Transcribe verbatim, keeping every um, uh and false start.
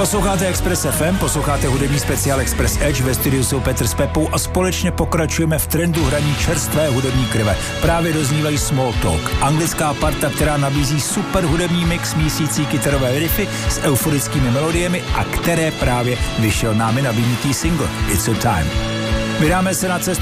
Posloucháte Express F M, posloucháte hudební speciál Express Edge, ve studiu jsou Petr s Pepou a společně pokračujeme v trendu hraní čerstvé hudební krve. Právě doznívají Small Talk, anglická parta, která nabízí super hudební mix mísící kytarové riffy s euforickými melodiemi a které právě vyšel námi nabídnutý single It's a Time. Vydáme se na cestu